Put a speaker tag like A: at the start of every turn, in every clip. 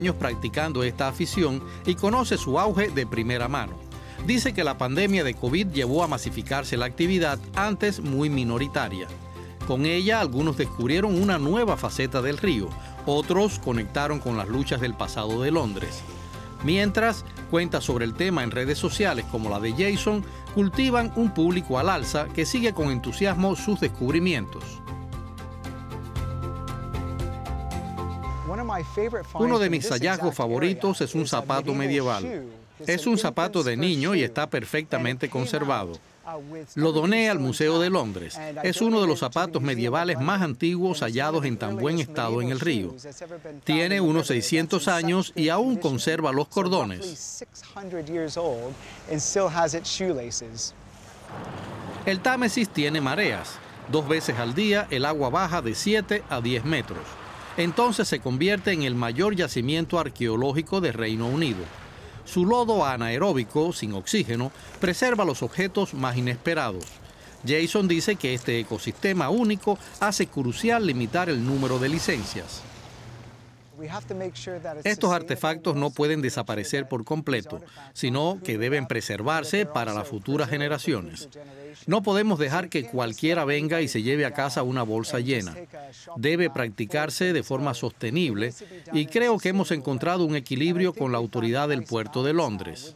A: años practicando esta afición y conoce su auge de primera mano. Dice que la pandemia de COVID llevó a masificarse la actividad antes muy minoritaria. Con ella, algunos descubrieron una nueva faceta del río, otros conectaron con las luchas del pasado de Londres. Mientras, cuenta sobre el tema en redes sociales como la de Jason, cultivan un público al alza que sigue con entusiasmo sus descubrimientos. Uno de mis hallazgos favoritos es un zapato medieval. Es un zapato de niño y está perfectamente conservado. Lo doné al Museo de Londres. Es uno de los zapatos medievales más antiguos hallados en tan buen estado en el río. Tiene unos 600 años y aún conserva los cordones. El Támesis tiene mareas. 2 veces al día el agua baja de 7 a 10 metros. Entonces se convierte en el mayor yacimiento arqueológico de Reino Unido. Su lodo anaeróbico, sin oxígeno, preserva los objetos más inesperados. Jason dice que este ecosistema único hace crucial limitar el número de licencias. Estos artefactos no pueden desaparecer por completo, sino que deben preservarse para las futuras generaciones. No podemos dejar que cualquiera venga y se lleve a casa una bolsa llena. Debe practicarse de forma sostenible y creo que hemos encontrado un equilibrio con la autoridad del puerto de Londres.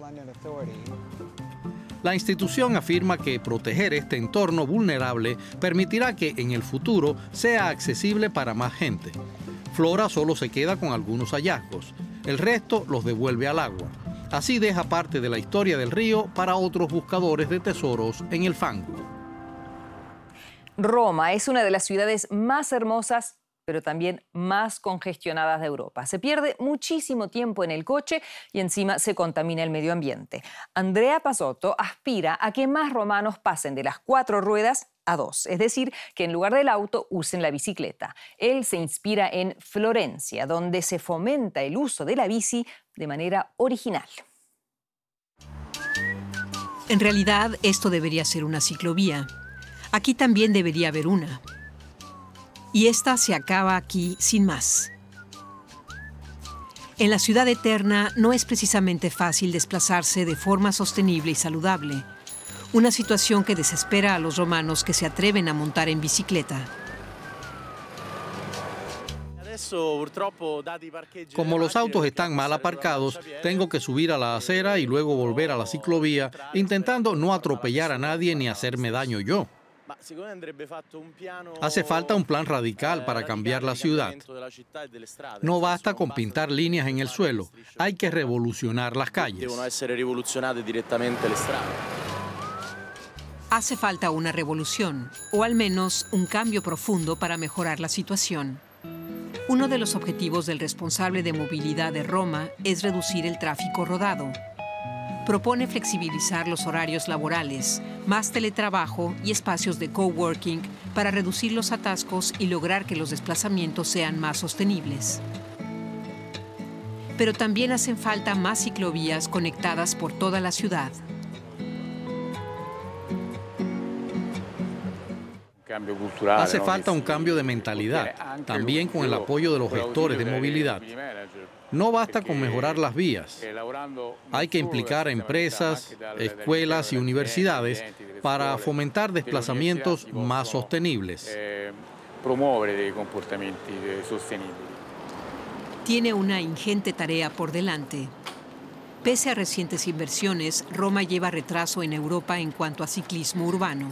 A: La institución afirma que proteger este entorno vulnerable permitirá que en el futuro sea accesible para más gente. Flora solo se queda con algunos hallazgos. El resto los devuelve al agua. Así deja parte de la historia del río para otros buscadores de tesoros en el fango.
B: Roma es una de las ciudades más hermosas, pero también más congestionadas de Europa. Se pierde muchísimo tiempo en el coche y encima se contamina el medio ambiente. Andrea Pasotto aspira a que más romanos pasen de las 4 ruedas a 2, es decir, que en lugar del auto usen la bicicleta. Él se inspira en Florencia, donde se fomenta el uso de la bici de manera original.
C: En realidad, esto debería ser una ciclovía. Aquí también debería haber una. Y esta se acaba aquí sin más. En la ciudad eterna no es precisamente fácil desplazarse de forma sostenible y saludable. Una situación que desespera a los romanos que se atreven a montar en bicicleta.
A: Como los autos están mal aparcados, tengo que subir a la acera y luego volver a la ciclovía, intentando no atropellar a nadie ni hacerme daño yo. Hace falta un plan radical para cambiar la ciudad. No basta con pintar líneas en el suelo, hay que revolucionar las calles.
C: Hace falta una revolución, o al menos un cambio profundo para mejorar la situación. Uno de los objetivos del responsable de movilidad de Roma es reducir el tráfico rodado. Propone flexibilizar los horarios laborales, más teletrabajo y espacios de coworking para reducir los atascos y lograr que los desplazamientos sean más sostenibles. Pero también hacen falta más ciclovías conectadas por toda la ciudad.
A: Hace falta un cambio de mentalidad, también con el apoyo de los gestores de movilidad. No basta con mejorar las vías. Hay que implicar a empresas, escuelas y universidades para fomentar desplazamientos más sostenibles.
C: Tiene una ingente tarea por delante. Pese a recientes inversiones, Roma lleva retraso en Europa en cuanto a ciclismo urbano.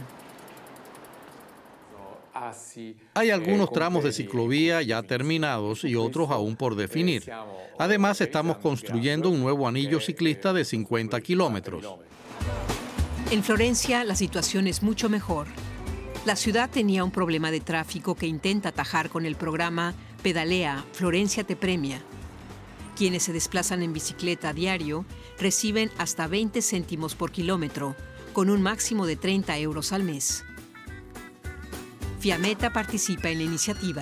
A: Hay algunos tramos de ciclovía ya terminados y otros aún por definir. Además, estamos construyendo un nuevo anillo ciclista de 50 kilómetros.
C: En Florencia, la situación es mucho mejor. La ciudad tenía un problema de tráfico que intenta atajar con el programa Pedalea, Florencia te premia. Quienes se desplazan en bicicleta a diario reciben hasta 20 céntimos por kilómetro, con un máximo de 30 euros al mes. Fiametta participa en la iniciativa.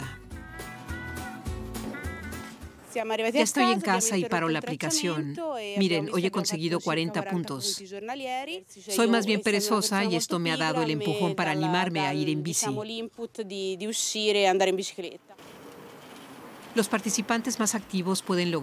C: Ya estoy en casa y paro la aplicación. Miren, hoy he conseguido 40 puntos. Soy más bien perezosa y esto me ha dado el empujón para animarme a ir en bici. Los participantes más activos pueden lograr